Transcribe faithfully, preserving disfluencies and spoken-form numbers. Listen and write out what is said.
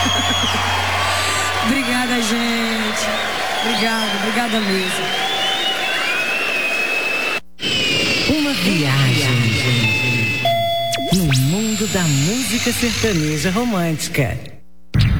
Obrigada, gente. Obrigada, obrigada mesmo. Uma viagem no mundo da música sertaneja romântica.